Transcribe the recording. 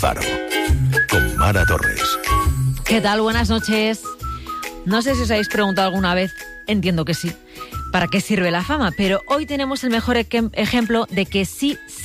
Faro. Con Mara Torres. ¿Qué tal? Buenas noches. No sé si os habéis preguntado alguna vez, entiendo que sí, ¿para qué sirve la fama? Pero hoy tenemos el mejor ejemplo de que sí